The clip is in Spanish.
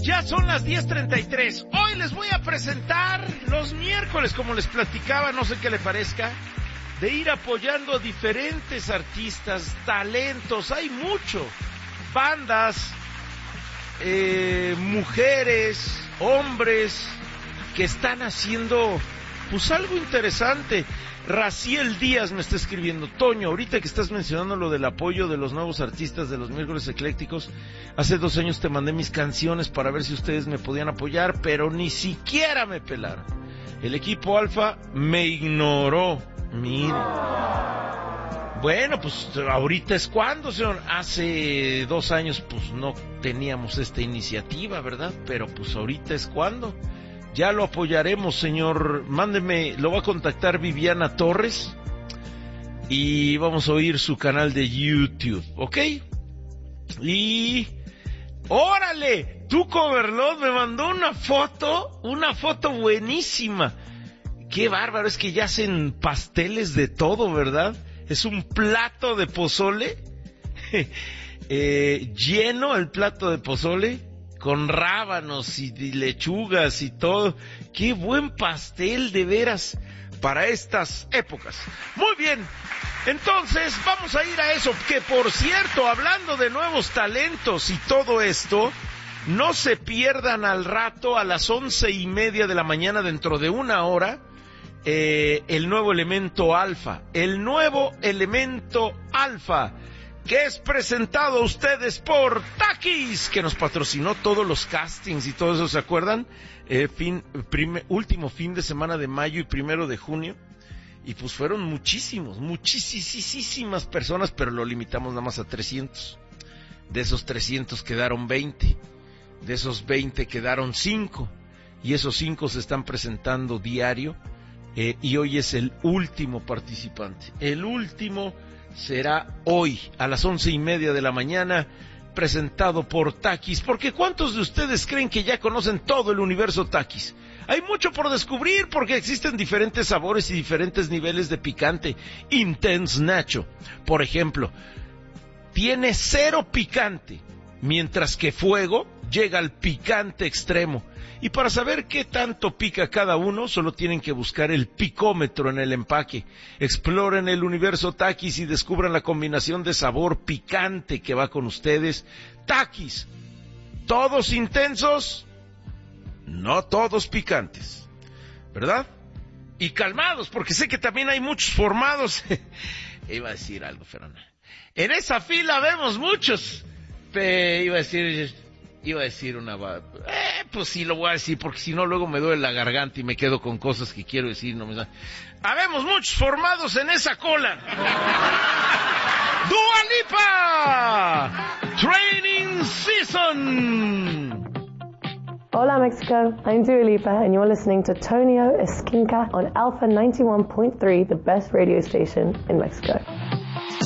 Ya son las 10:33. Hoy les voy a presentar los miércoles, como les platicaba, no sé qué le parezca, de ir apoyando a diferentes artistas, talentos. Hay mucho. Bandas, mujeres, hombres, que están haciendo pues algo interesante. Raciel Díaz me está escribiendo: Toño, ahorita que estás mencionando lo del apoyo de los nuevos artistas de los miércoles eclécticos, hace 2 años te mandé mis canciones para ver si ustedes me podían apoyar, pero ni siquiera me pelaron. El equipo Alfa me ignoró. Mire. Bueno, pues ahorita es cuando, señor. Hace 2 años pues no teníamos esta iniciativa, ¿verdad? Pero pues ahorita es cuando. Ya lo apoyaremos, señor. Mándeme, lo va a contactar Viviana Torres y vamos a oír su canal de YouTube, ¿ok? Y ¡órale! Tu Coverlot me mandó una foto buenísima. Qué bárbaro, es que ya hacen pasteles de todo, ¿verdad? Es un plato de pozole lleno, el plato de pozole, con rábanos y lechugas y todo. ¡Qué buen pastel, de veras, para estas épocas! Muy bien, entonces vamos a ir a eso. Que por cierto, hablando de nuevos talentos y todo esto, no se pierdan al rato, a las 11:30 de la mañana, dentro de 1 hora, el nuevo elemento Alfa. El nuevo elemento Alfa, que es presentado a ustedes por Takis, que nos patrocinó todos los castings y todo eso, ¿se acuerdan? Último fin de semana de mayo y 1 de junio, y pues fueron muchísimas personas, pero lo limitamos nada más a 300. De esos 300 quedaron 20, de esos 20 quedaron 5, y esos 5 se están presentando diario, y hoy es el último participante. El último será hoy a las 11:30 de la mañana, presentado por Takis. Porque ¿cuántos de ustedes creen que ya conocen todo el universo Takis? Hay mucho por descubrir, porque existen diferentes sabores y diferentes niveles de picante. Intense Nacho, por ejemplo, tiene 0 picante, mientras que Fuego llega al picante extremo. Y para saber qué tanto pica cada uno, solo tienen que buscar el picómetro en el empaque. Exploren el universo Takis y descubran la combinación de sabor picante que va con ustedes. Takis, todos intensos, no todos picantes, ¿verdad? Y calmados, porque sé que también hay muchos formados. Iba a decir algo, pero no. En esa fila vemos muchos. Iba a decir una... pues sí, lo voy a decir, porque si no luego me duele la garganta y me quedo con cosas que quiero decir. No me da. Habemos muchos formados en esa cola. ¡Dua Lipa! ¡Training Season! Hola Mexico, I'm Dua Lipa and you're listening to Tonio Esquinca on Alpha 91.3, the best radio station in Mexico.